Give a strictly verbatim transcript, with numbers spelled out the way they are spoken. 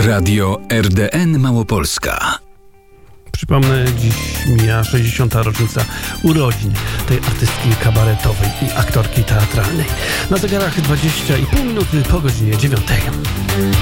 Radio R D N Małopolska. Przypomnę, dziś mija sześćdziesiąta rocznica urodzin tej artystki kabaretowej i aktorki teatralnej. Na zegarach dwadzieścia i pół minuty po godzinie dziewiątej.